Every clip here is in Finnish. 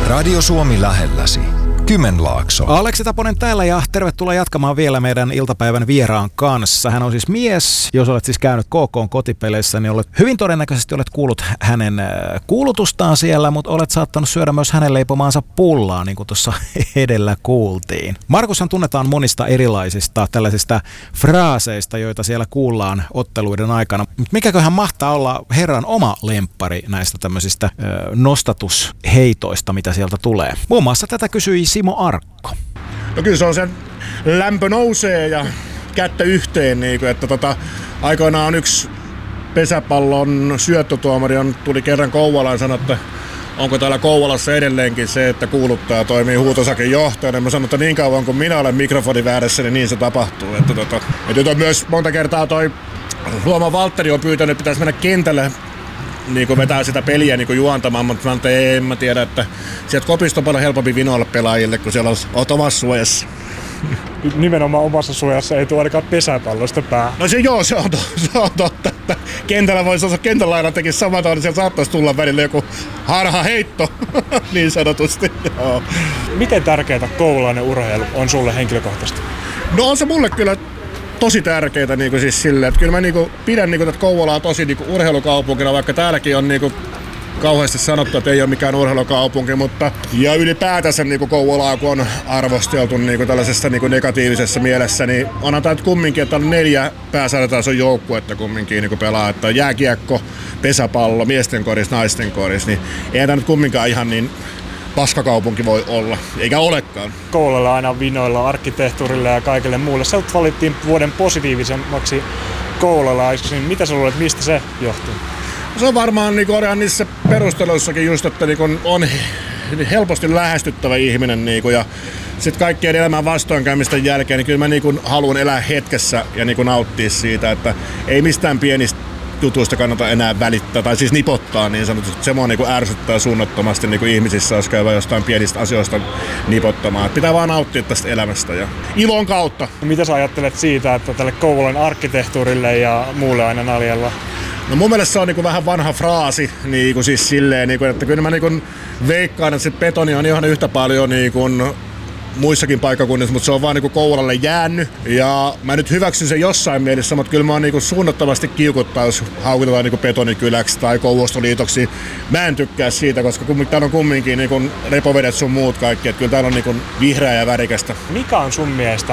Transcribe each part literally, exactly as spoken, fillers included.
Radio Suomi lähelläsi. Kymenlaakso. Aleksi Taponen täällä ja tervetuloa jatkamaan vielä meidän iltapäivän vieraan kanssa. Hän on siis mies, jos olet siis käynyt K K:n kotipeleissä, niin olet hyvin todennäköisesti olet kuullut hänen kuulutustaan siellä, mutta olet saattanut syödä myös hänen leipomaansa pullaa, niin kuin tuossa edellä kuultiin. Markushan tunnetaan monista erilaisista tällaisista fraaseista, joita siellä kuullaan otteluiden aikana. Mikäköhän mahtaa olla herran oma lemppari näistä tämmöisistä ö, nostatusheitoista, mitä sieltä tulee? Muun muassa tätä kysyi Simo Arkko. No kyllä se on sen lämpö nousee ja kättä yhteen, niin kuin, että tota, aikoinaan yksi pesäpallon syöttötuomari on, tuli kerran Kouvolaan ja sanoi, että onko täällä Kouvolassa edelleenkin se, että kuuluttaja toimii huutosakin johtajana. Mä sanoin, että niin kauan kuin minä olen mikrofonin vääressä, niin niin se tapahtuu. Että tota, et nyt on myös monta kertaa toi Luoma Valtteri on pyytänyt, että pitäisi mennä kentälle niin kuin vetää sitä peliä niin kuin juontamaan, mutta mä, ei, en mä tiedä, että sieltä kopista on paljon helpompi vinoilla pelaajille, kun siellä olet omassa suojassa. Nimenomaan omassa suojassa ei tule ainakaan pesäpallosta päähän. No se joo, se on, se on totta, että kentällä voisi olla kentällä tekisi samaa tavalla, niin sieltä saattaisi tulla välillä joku harha heitto, niin sanotusti. Joo. Miten tärkeää koululainen urheilu on sulle henkilökohtaisesti? No on se mulle kyllä tosi tärkeää niin kuin siis silleen, että kyllä mä niin kuin pidän niin kuin tätä Kouvolaa tosi niin kuin urheilukaupunkina, vaikka täälläkin on niin kuin kauheasti sanottu, että ei ole mikään urheilukaupunki, mutta ja ylipäätänsä niin kuin Kouvolaa, kun on arvosteltu niin kuin tällaisessa niin kuin negatiivisessa mielessä, niin onhan tämä kumminkin, että on neljä pääsarjatason joukkuetta kumminkin niin kuin pelaa, että jääkiekko, pesäpallo, miesten koris, naisten koris, niin ei tämä nyt kumminkaan ihan niin paskakaupunki voi olla, eikä olekaan. Koululla aina vinoilla, arkkitehtuurille ja kaikille muulle. Se valittiin vuoden positiivisemmaksi koululaiseksi, niin mitä sä luulet, mistä se johtuu? Se on varmaan niin kuin niissä perusteluissakin just, että niin on helposti lähestyttävä ihminen niin kuin, ja sitten kaikkien elämän vastoinkäymisten jälkeen, niin kyllä mä niin kuin haluan elää hetkessä ja niin kuin nauttia siitä, että ei mistään pienistä jutuista kannata enää välittää, tai siis nipottaa niin sanotusti. Se mua niin kuin ärsyttää suunnattomasti niin kuin ihmisissä, jos käyvä jostain pienistä asioista nipottamaan. Et pitää vaan nauttia tästä elämästä ja ilon kautta. Mitä sä ajattelet siitä, että tälle Kouvolan arkkitehtuurille ja muulle aina naljalla? No mun mielestä se on niinku vähän vanha fraasi, niinku siis silleen, niinku, että kyllä mä niinku veikkaan, että sit betoni on ihan yhtä paljon niinku muissakin paikkakunnissa, mutta se on vaan niinku Kouvolalle jäänyt. Ja mä nyt hyväksyn sen jossain mielessä, mutta kyllä mä oon niinku suunnattomasti kiukuttaa, jos haukutetaan niinku betonikyläksi tai Kouvostoliitoksi. Mä en tykkää siitä, koska täällä on kumminkin niinku repovedet sun muut kaikki, että kyllä täällä on niinku vihreää ja värikästä. Mikä on sun mielestä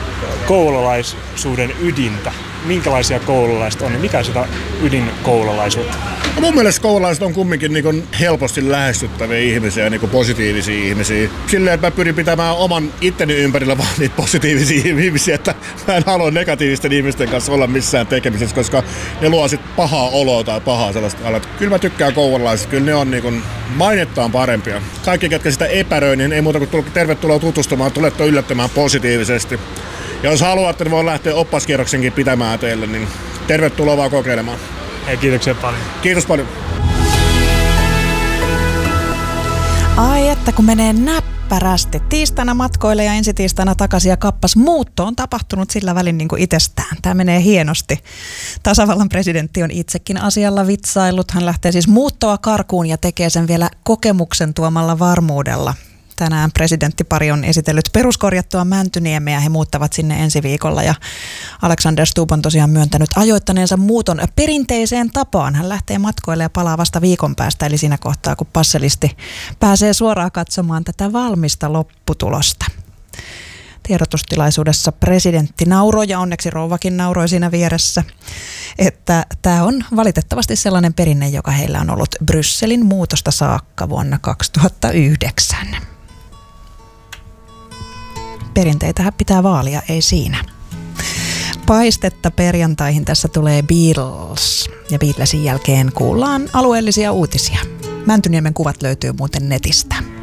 koululaisuuden ydintä? Minkälaisia koululaiset on, niin mikä on sitä ydinkoululaisuutta? No mun mielestä koululaiset on kumminkin niin helposti lähestyttäviä ihmisiä ja niin positiivisia ihmisiä. Silleen, että mä pyrin pitämään oman itteni ympärillä vaan niitä positiivisia ihmisiä, että mä en halua negatiivisten ihmisten kanssa olla missään tekemisessä, koska ne luo sit pahaa oloa tai pahaa sellaista alaa. Kyllä mä tykkään koululaisista, kyllä ne on niin mainettaan parempia. Kaikki, ketkä sitä epäröi, niin ei muuta kuin tervetuloa tutustumaan, tulette yllättämään positiivisesti. Ja jos haluatte, niin voi lähteä oppaskierroksenkin pitämään teille, niin tervetuloa vaan kokeilemaan. Hei, kiitoksia paljon. Kiitos paljon. Ai että kun menee näppärästi. Tiistaina matkoille ja ensi tiistaina takaisin ja kappas muutto on tapahtunut sillä välin niin kuin itsestään. Tämä menee hienosti. Tasavallan presidentti on itsekin asialla vitsaillut. Hän lähtee siis muuttoa karkuun ja tekee sen vielä kokemuksen tuomalla varmuudella. Tänään presidenttipari on esitellyt peruskorjattua Mäntyniemeä. He muuttavat sinne ensi viikolla ja Alexander Stubb on tosiaan myöntänyt ajoittaneensa muuton perinteiseen tapaan. Hän lähtee matkoille ja palaa vasta viikon päästä, eli siinä kohtaa, kun passelisti pääsee suoraan katsomaan tätä valmista lopputulosta. Tiedotustilaisuudessa presidentti nauroi ja onneksi rouvakin nauroi siinä vieressä, että tämä on valitettavasti sellainen perinne, joka heillä on ollut Brysselin muutosta saakka vuonna kaksituhattayhdeksän. Perinteitähän pitää vaalia, ei siinä. Paistetta perjantaihin tässä tulee Beatles ja Beatlesin jälkeen kuullaan alueellisia uutisia. Mäntyniemen kuvat löytyy muuten netistä.